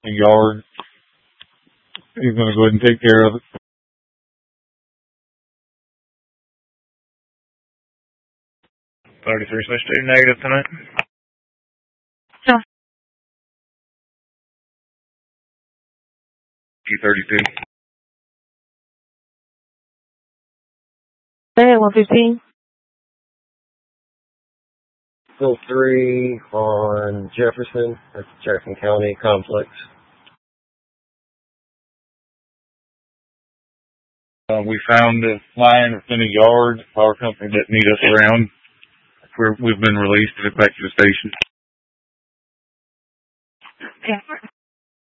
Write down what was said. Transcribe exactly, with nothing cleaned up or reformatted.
company yard. He's going to go ahead and take care of it. thirty-three slash two negative tonight. Yeah. Q thirty-two. Hey, one fifteen. Still three on Jefferson. That's Jackson County Complex. Uh, we found a line within a yard. The power company didn't need us around. We're, we've been released to get back to the station. Yeah.